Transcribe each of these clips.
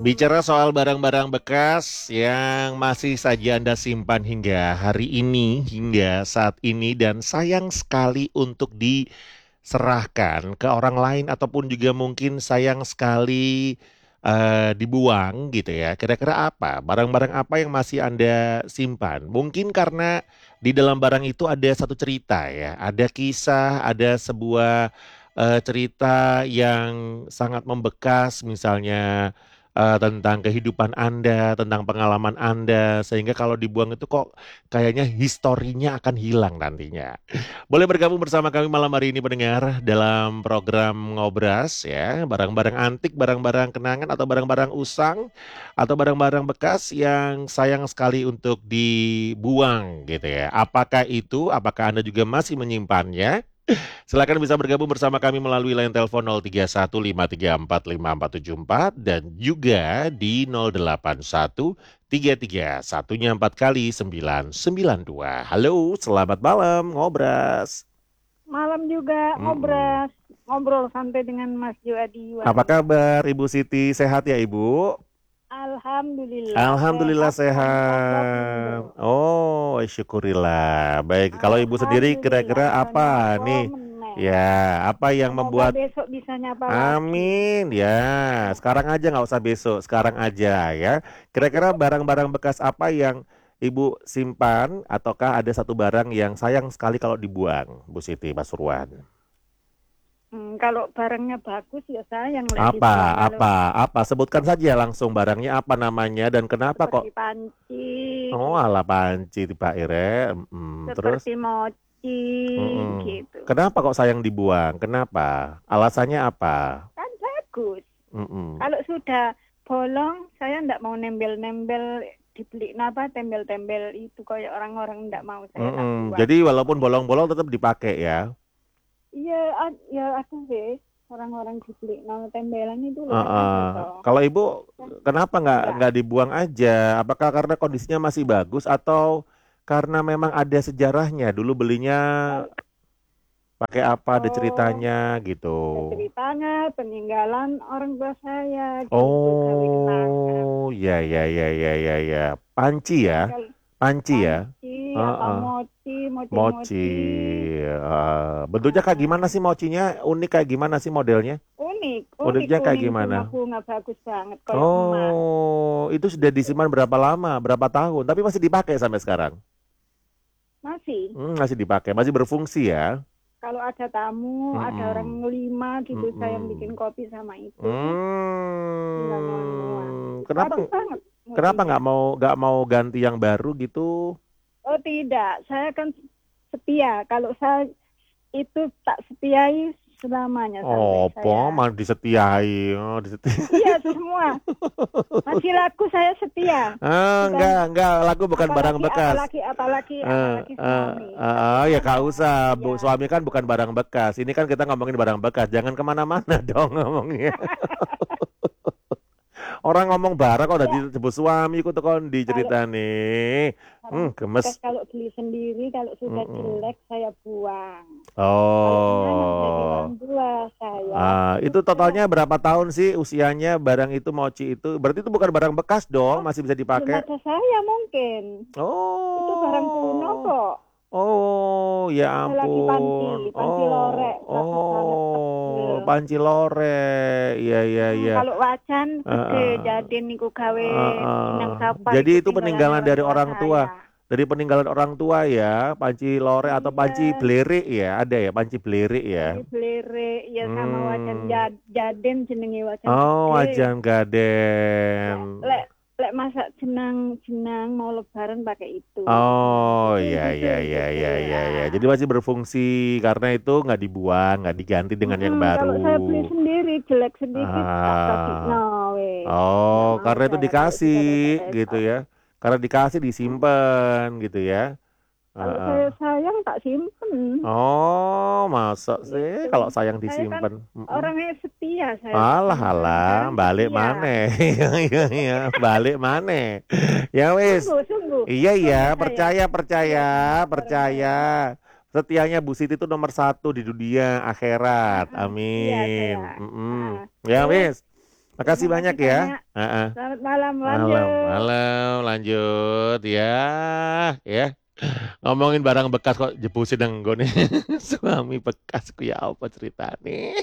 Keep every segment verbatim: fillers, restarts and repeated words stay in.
Bicara soal barang-barang bekas yang masih saja Anda simpan hingga hari ini, hingga saat ini, dan sayang sekali untuk diserahkan ke orang lain ataupun juga mungkin sayang sekali eh, dibuang gitu ya. Kira-kira apa? Barang-barang apa yang masih Anda simpan? Mungkin karena di dalam barang itu ada satu cerita ya, ada kisah, ada sebuah eh, cerita yang sangat membekas, misalnya eh, tentang kehidupan Anda, tentang pengalaman Anda, sehingga kalau dibuang itu kok kayaknya historinya akan hilang nantinya. Boleh bergabung bersama kami malam hari ini pendengar dalam program Ngobras ya, barang-barang antik, barang-barang kenangan atau barang-barang usang atau barang-barang bekas yang sayang sekali untuk dibuang gitu ya. Apakah itu? Apakah Anda juga masih menyimpannya? Silakan bisa bergabung bersama kami melalui line telepon nol tiga satu lima tiga empat lima empat tujuh empat dan juga di nol delapan satu tiga tiga satunya empat kali sembilan sembilan dua. Halo, selamat malam, ngobras. Malam juga Mm-mm. ngobras, ngobrol santai dengan Mas Joadi Apa Waluyo. kabar Ibu Siti? Sehat ya Ibu? Alhamdulillah Alhamdulillah sehat dan sehat nih sehat. bro. Oh, syukurillah. Baik, kalau Ibu sendiri Alhamdulillah kira-kira iso apa nyapa nih? meneh. Ya, apa yang Semoga membuat besok bisa nyapa lagi. Amin ya, sekarang aja nggak usah besok, sekarang aja ya. Kira-kira barang-barang bekas apa yang Ibu simpan ataukah ada satu barang yang sayang sekali kalau dibuang, Bu Siti Pasuruan? Hmm, kalau barangnya bagus ya sayang lah Apa, dibuang. Kalau apa, apa? Sebutkan saja langsung barangnya apa namanya dan kenapa kok? seperti panci, Oh, ala panci di Pak Ire. Mm, terus, seperti mochi mm-mm. gitu. Kenapa kok sayang dibuang? Kenapa? Alasannya apa? Kan bagus. Mm-mm. Kalau sudah bolong, saya ndak mau nembel-nembel dibeli apa tembel-tembel itu kayak orang-orang ndak mau saya tak Mm-mm. buang. Jadi walaupun bolong-bolong tetap dipakai ya. Iya, ad- ya aku sih orang-orang dibeli nama tembelan itu loh kan ada Heeh. toh. Kalau ibu Kan kenapa nggak enggak. nggak dibuang aja? Apakah karena kondisinya masih bagus atau karena memang ada sejarahnya? Dulu belinya Kalau pakai apa? Ada oh ceritanya gitu. ada ceritanya peninggalan orang tua saya gitu gawe kenangan. Oh, ya ya ya ya ya ya. Panci Jadi ya, kalau panci ya. panci atau Heeh. mochi, Mochi. mochi-mochi, Eh, bentuknya kayak nah, gimana sih mochinya? Unik kayak gimana sih modelnya? unik, unik, Modelnya kayak kuning gimana? bunga-bunga bagus banget kayak emas. Oh, itu sudah disimpan berapa lama? Berapa tahun? Tapi masih dipakai sampai sekarang. Masih. Hmm, masih dipakai, masih berfungsi ya. Kalau ada tamu, ada orang Mm-mm. lima gitu, saya bikin Mm-mm. kopi sama itu, tinggal nuang-nuang. Hmm, kenapa Bagus banget kenapa mochinya. nggak mau nggak mau ganti yang baru gitu? Oh tidak, saya kan setia. Kalau saya itu tak setiai selamanya sampai Opo, saya. mau disetiai, oh, disetiai. Iya semua, masih laku saya setia. Ah, Bukan enggak, enggak, lagu bukan barang apalagi, bekas. apalagi, apalagi, Eh, apalagi eh, suami. eh, Tapi eh, ya saya kak usah, Bu. setia. Suami kan bukan barang bekas. Ini kan kita ngomongin barang bekas. Jangan kemana-mana dong ngomongnya. Orang ngomong barang kok udah Ya, disebut suami kok kon kalau diceritane. barang Hmm, gemes. bekas kalau beli sendiri, kalau sudah Mm-mm. jelek saya buang. Kalau kenangan jadi orang Oh. tua saya Ah, itu sudah totalnya berapa tahun sih usianya barang itu mochi itu? Berarti itu bukan barang bekas dong, oh masih bisa belum dipakai. ada saya mungkin itu barang kuno Oh. kok. Oh, ya Ada lagi panci, ampun. panci lorek Oh, bagus banget tebel. oh, panci lore. Iya, iya, Hmm, iya. kalau wajan gede Heeh, jadi niku gawe heeh. Minang Sapar Jadi itu itu tinggalannya peninggalan orang dari tua orang tua. saya. Dari peninggalan orang tua ya, panci lore atau panci Iya, belerik ya, ada ya panci belerik ya. panci belerek ya sama wajan Hmm. ja- jaden jenenge wajan Oh, gede. wajan gaden. Lek lek lek masak jenang jenang mau lebaran pakai itu. Oh, Itu iya, iya, jujur iya, gitu iya, iya, iya. lah. Jadi masih berfungsi karena itu nggak dibuang, nggak diganti dengan yang Mm-mm, baru. kalau saya beli sendiri jelek sedikit tak bagi Ah, no wes nggak oh, mau karena itu saya kalau dikasih sudah gitu besok-besok. ya. Karena dikasih Mm, disimpan gitu ya. kalau Heeh. saya sayang tak simpen Oh, masa sih gitu. kalau sayang Saya kan disimpan? Mm-mm. orangnya setia, saya Alah, sampai alah, sekarang balik setia. mana? Iya, iya, iya, balik mana? Ya wis, Sungguh, sungguh, iya iya, sungguh saya percaya, setia percaya, sama barang percaya. saya. Setianya Bu Siti itu nomor satu di dunia akhirat. Ah, ah, iya Amin. saya. Mm-mm. Ah, ah. Ya Terus wis. Makasih Terima kasih banyak ya. banyak. Heeh. Selamat malam, Malam, lanjut. malam, lanjut ya, ya. Ngomongin barang bekas kok jepusin enggak nih. Suami bekasku ya apa cerita nih?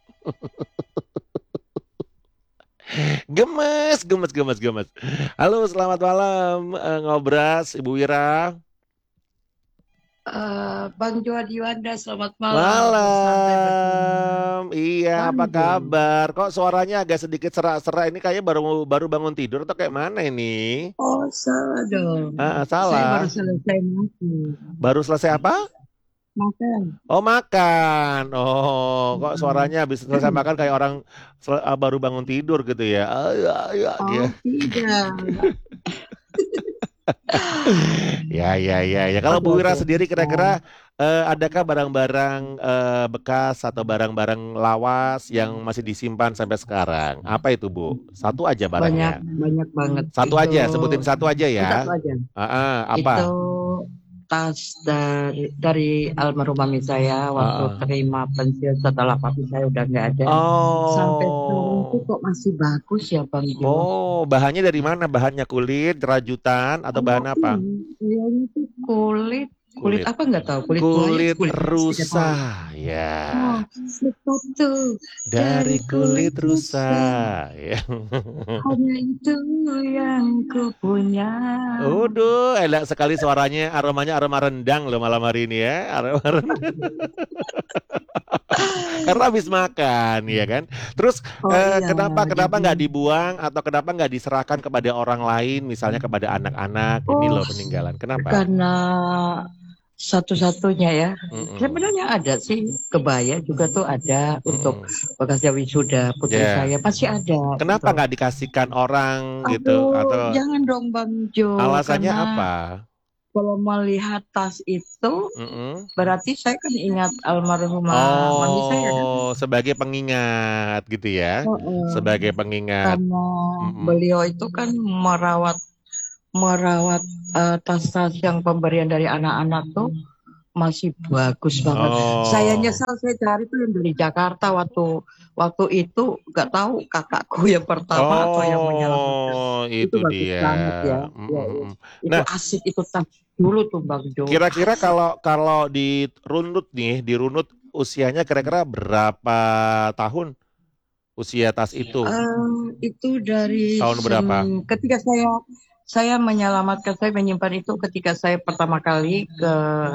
Gemes, gemes, gemes, gemes. Halo, selamat malam, eh, Ngobras, Ibu Wira. Eh, Bang Jo Adiwanda, selamat malam. Bersantai bersama Malam, iya Bang apa Jo. kabar? Kok suaranya agak sedikit serak-serak ini kayaknya baru baru bangun tidur atau kayak mana ini? Oh, salah dong. Ah, Saya baru salah. selesai makan. Baru selesai apa? Makan. Oh makan. Oh, kok Hmm. suaranya habis selesai makan kayak orang sel- ah, baru bangun tidur gitu ya? Ah, ya, ya, ya. Oh, tidak. Ya, ya, ya, ya. Kalau Oke, Bu Wira oke. sendiri Nah, kira-kira eh, adakah barang-barang eh, bekas atau barang-barang lawas yang masih disimpan sampai sekarang? Apa itu, Bu? Satu aja banyak, barangnya. banyak banget. Satu Itu, aja, sebutin satu aja oh, satu ya. aja. Ah, ah, Itu apa? tas dari dari almarhum mami saya Ah, waktu ah. terima pensiun setelah papi saya udah nggak ada. Sampai sekarang tuh Oh, kok masih bagus ya Bang Jo. oh, bahannya dari mana? Bahannya kulit, rajutan, atau bahan Oh apa? iya, ini tuh kulit, kulit Kulit. apa nggak tahu, kulit buaya, Kulit kulit apa sih nggak tahu. rusa, ya. Oh, sepatu Dari dari kulit kulit rusa, rusa, ya. hanya itu yang ku punya. Waduh, enak sekali suaranya, aromanya aroma rendang loh malam hari ini ya. Aroma rendang. Karena habis makan, ya kan. Terus Oh eh, iya, kenapa kenapa jadi nggak dibuang atau kenapa nggak diserahkan kepada orang lain, misalnya kepada anak-anak ini oh loh peninggalan. Kenapa? karena satu-satunya ya. Mm-mm. Sebenarnya ada sih kebaya juga tuh ada untuk Mm-mm. bekasnya wisuda putri Ya, saya pasti ada kenapa gitu. nggak dikasihkan orang gitu Aduh, atau jangan dong Bang Jo, alasannya karena apa? kalau melihat tas itu, Mm-mm. berarti saya kan ingat almarhumah mami saya kan. Oh, sebagai pengingat gitu ya. Heeh. Sebagai pengingat. Karena Mm-mm. beliau itu kan merawat merawat eh, tas-tas yang pemberian dari anak-anak tuh masih bagus banget. Saya Oh, nyesal saya cari tuh yang dari Jakarta waktu waktu itu nggak tahu kakakku yang pertama atau yang menyelamatkan. oh, Itu itu bagus dia. banget ya. Ya, ya. Mm-mm. Itu Nah, asik itu tas dulu tuh Bang Jo. kira-kira kalau kalau dirunut nih, dirunut usianya kira-kira berapa tahun usia tas itu? Eh, itu dari Tahun berapa? sem- ketika saya saya menyelamatkan saya menyimpan itu ketika saya pertama kali ke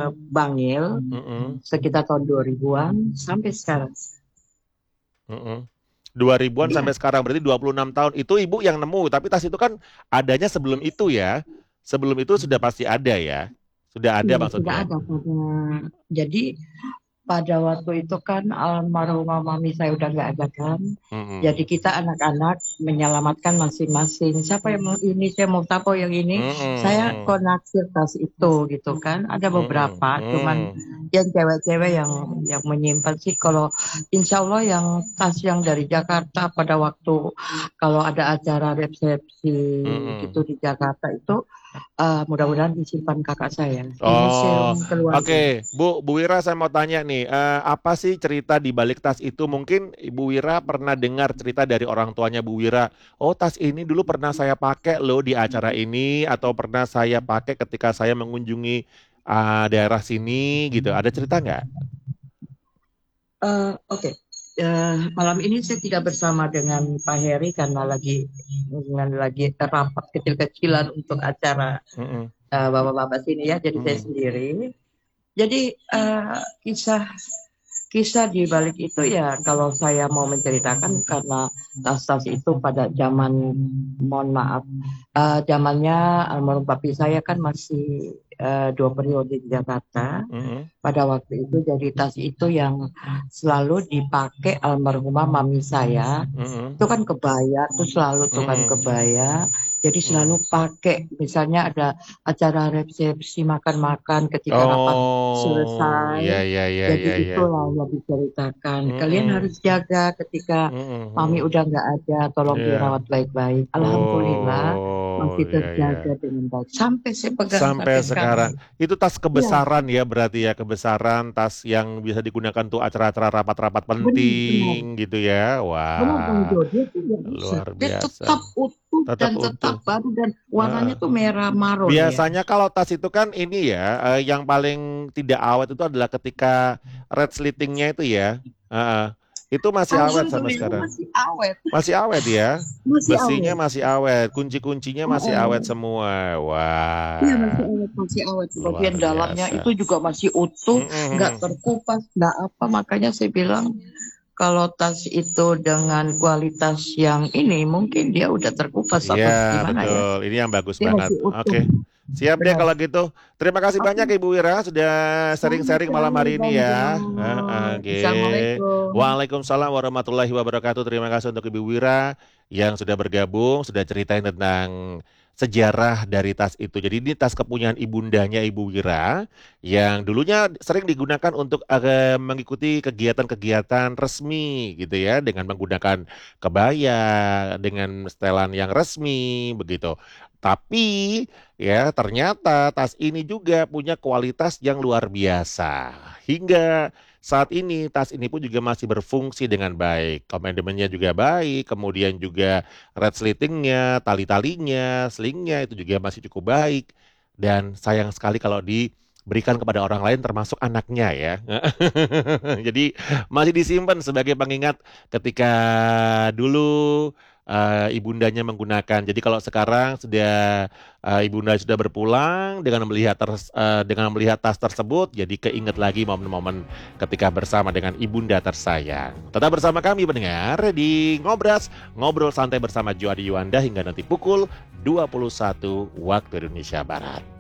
Bangil Mm-mm. sekitar tahun dua ribuan sampai sekarang. Mm-mm. dua ribuan Iya, sampai sekarang berarti dua puluh enam tahun. Itu ibu yang nemu, tapi tas itu kan adanya sebelum itu ya. Sebelum itu sudah pasti ada ya. Sudah ada iya sudah maksudnya. ada pada jadi pada waktu itu kan almarhumah mami saya udah nggak ada kan. Mm-mm. Jadi kita anak-anak menyelamatkan masing-masing. Siapa yang mau ini, saya mau tapo yang ini. Saya Mm-mm. konaksir tas itu gitu kan. Ada Mm-mm. beberapa, cuman Mm. yang cewek-cewek yang yang menyimpan sih. Kalau insya Allah yang tas yang dari Jakarta pada waktu kalau ada acara resepsi gitu Mm-mm. di Jakarta itu eh, mudah-mudahan disimpan kakak saya. Di Oh, museum keluarga. oke. Bu, Bu Wira saya mau tanya nih, eh, apa sih cerita di balik tas itu? Mungkin Ibu Wira pernah dengar cerita dari orang tuanya Bu Wira. Oh, tas ini dulu pernah saya pakai loh di acara ini, atau pernah saya pakai ketika saya mengunjungi ah, daerah sini gitu. Ada cerita nggak? Eh, Oke, Eh, malam ini saya tidak bersama dengan Pak Heri karena lagi dengan lagi rapat kecil-kecilan untuk acara Mm-mm. eh, bapak-bapak sini ya, jadi saya Mm-mm. sendiri. Jadi eh, kisah kisah di balik itu ya kalau saya mau menceritakan karena tas-tas itu pada zaman mohon maaf eh, zamannya almarhum papi saya kan masih eh, dua periode di Jakarta. Mm-mm. Pada waktu itu jadi tas itu yang selalu dipakai almarhumah mami saya Mm-mm. itu kan kebaya tuh selalu tuh kan Mm-mm. kebaya jadi Mm-mm. selalu pakai misalnya ada acara resepsi makan-makan ketika rapat Oh, selesai ya ya ya jadi ya ya. itulah yang diceritakan kalian Mm-mm. harus jaga ketika Mm-mm. mami Mm-mm. udah nggak ada tolong Iya. dirawat baik-baik alhamdulillah Oh, masih iya iya. terjaga dengan baik. Sampai saya pegang Sampai sampai sekarang. sekarang. Itu tas Iya. kebesaran ya berarti ya, kebesaran, tas yang bisa digunakan tuh acara-acara rapat-rapat Benar benar. penting gitu ya. Benar Bang Wah, Jo, dia tuh nggak rusak. luar Dia biasa. tetap utuh Tetap dan tetap utuh. baru dan warnanya Heeh. tuh merah maroon ya. Biasanya kalau tas itu kan ini ya, eee, yang paling tidak awet itu adalah ketika red slitingnya itu ya. Heeh. Itu masih awet sampai Alhamdulillah sekarang. masih awet. Masih awet ya? Masih Besinya awet. masih awet, kunci-kuncinya masih awet Heeh. semua. Iya masih Wah, awet, masih awet. luar Bagian dalamnya biasa. itu juga masih utuh, Mhm nggak mhm. terkupas, nggak apa. Makanya saya bilang kalau tas itu dengan kualitas yang ini, mungkin dia udah terkupas atau Iya, gimana ya. betul. Ini yang bagus Dia banget. masih utuh. Oke. Siap deh Benar. kalau gitu. Terima kasih banyak Oke. Ibu Wira sudah sharing-sharing malam Sama-sama hari ini Bang ya. Heeh, John. oke. Assalamualaikum. Waalaikumsalam warahmatullahi wabarakatuh. Terima kasih untuk Ibu Wira yang sudah bergabung, sudah ceritain tentang sejarah dari tas itu. Jadi ini tas kepunyaan ibundanya Ibu Wira yang dulunya sering digunakan untuk eee, mengikuti kegiatan-kegiatan resmi gitu ya, dengan menggunakan kebaya, dengan setelan yang resmi begitu. Tapi ya ternyata tas ini juga punya kualitas yang luar biasa. Hingga saat ini tas ini pun juga masih berfungsi dengan baik. Komandemennya juga baik, kemudian juga red slitingnya, tali-talinya, slingnya itu juga masih cukup baik. Dan sayang sekali kalau diberikan kepada orang lain termasuk anaknya ya. Jadi masih disimpan sebagai pengingat ketika dulu eee, ibundanya menggunakan. Jadi kalau sekarang sudah eee, ibunda sudah berpulang dengan melihat ters eee, dengan melihat tas tersebut, jadi keinget lagi momen-momen ketika bersama dengan ibunda tersayang. Tetap bersama kami pendengar di Ngobras, ngobrol santai bersama Joady Yuanda hingga nanti pukul dua puluh satu waktu Indonesia Barat.